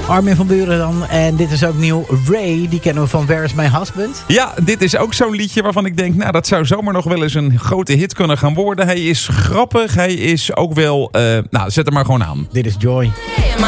Armin van Buuren dan. En dit is ook nieuw. Ray, die kennen we van Where's My Husband? Ja, dit is ook zo'n liedje waarvan ik denk... dat zou zomaar nog wel eens een grote hit kunnen gaan worden. Hij is grappig. Hij is ook wel... zet hem maar gewoon aan. Dit is Joy.